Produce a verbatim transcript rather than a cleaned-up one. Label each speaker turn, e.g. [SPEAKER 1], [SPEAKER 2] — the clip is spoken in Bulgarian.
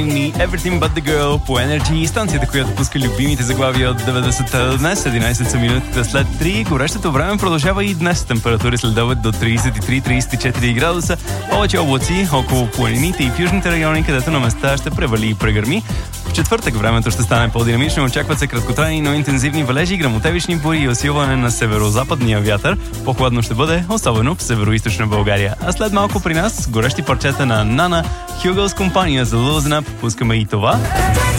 [SPEAKER 1] Everything But The Girl по Energy, станцията, която пуска любимите заглавия от деветдесетте. Днес единайсет са минутите след три. Горещото време продължава и днес. Температури следобед до трийсет и три до трийсет и четири градуса. Повече облаци около планините и в южните райони, където на места ще превали и прегърми. В четвъртък времето ще стане по-динамично. Очакват се краткотрайни, но интензивни валежи, гръмотевични бури и усилване на северо-западния вятър. По-хладно ще бъде, особено в северо-источна България. А след малко при нас горещи парчета на Нана, Хюгълс компания за Loosen Up. Пускаме и това.